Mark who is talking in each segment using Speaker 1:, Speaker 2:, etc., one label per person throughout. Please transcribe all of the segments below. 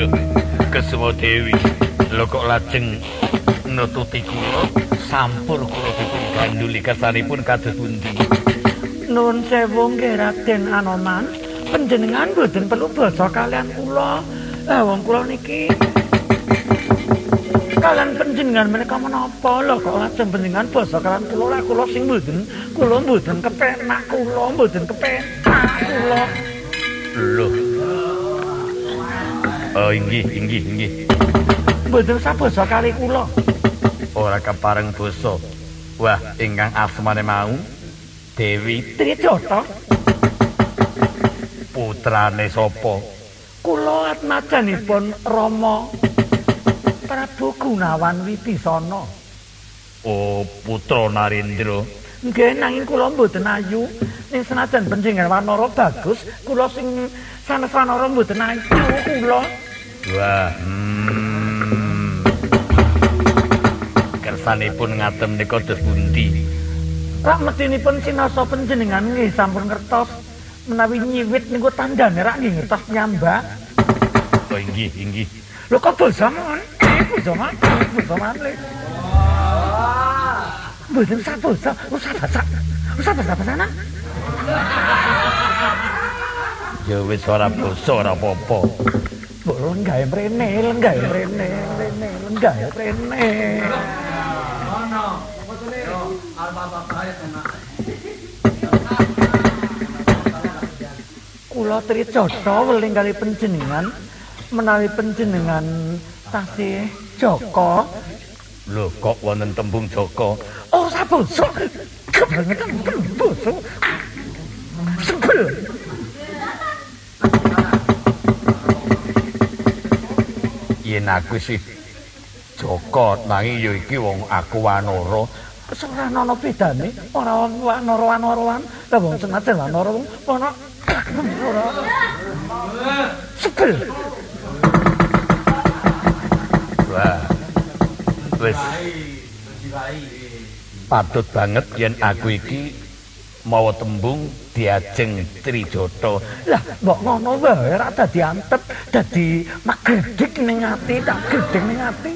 Speaker 1: Lho, Kesuma Dewi, lho kok lajeng nututi kula sampur kula dipun ganduli kersanipun kados pundi?
Speaker 2: Nuwun sewu nggih Raden Anoman, panjenengan boten perlu basa kalian kula. Lah wong kula niki kalian panjenengan menika menapa lho kok lajeng panjenengan basa kalian kula lah kula sing kula mboten kepenak kula mboten kepenak kula.
Speaker 1: Lho. Oh inggih.
Speaker 2: Mboten sabasa kali kula.
Speaker 1: Ora kepareng basa. Wah, ingkang asmane mau Dewi
Speaker 2: Trijata.
Speaker 1: putrane sapa?
Speaker 2: Kula atmajanipun Rama Prabu Gunawan Wibisana.
Speaker 1: Oh, putra Narendra.
Speaker 2: Nggih nanging kula mboten ayu. Ning senajan panjenengan wanara bagus, kula sing sanes wanara mboten ayu kula.
Speaker 1: Wah, kersanipun ngatem nika dos pundi?
Speaker 2: Rak medinipun sinasa panjenengan nggih sampun ngertos menawi nyiwit niku tandane rak nggih ngertos nyambak.
Speaker 1: Oh inggih.
Speaker 2: Lho kok basa mon? Basa maneh. Mboten sabasa, usah basa-basana.
Speaker 1: Ya wis ora basa ora apa-apa.
Speaker 2: Mbok lenggahe mrene.
Speaker 3: Ono, betule alba-alba enak.
Speaker 2: Kula Trijata weling kali panjenengan menawi panjenengan tasih Jaka.
Speaker 1: Lho kok wonten tembung Jaka?
Speaker 2: Oh sabasa. Kebangetan basa. Sebel.
Speaker 1: Yen aku sih Jaka nanging ya iki wong aku Wanara.
Speaker 2: Ora ana bedane, ora wanara-wanaran. Lah wong senajan wanara wong ana ora. Sebel.
Speaker 1: Wah. Wis patut banget yen aku iki mawa tembung diajeng Trijata.
Speaker 2: Lah mbok ngono wae ra dadi antep, dadi magedhik ning ati, tak gedheng ning ati.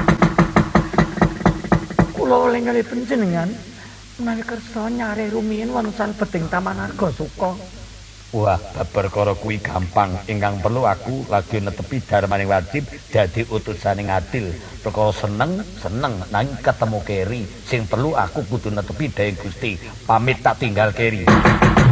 Speaker 2: Kula weling kali panjenengan menawi kersa nyare rumiyin wonten beting Taman Argasuka.
Speaker 1: Wah, perkara kuwi gampang. Ingkang perlu aku lagi netepi darmaning wajib dadi utusaning adil. Perkara seneng nanging ketemu keri. Sing perlu aku kudu netepi daeng Gusti. Pamit tak tinggal keri.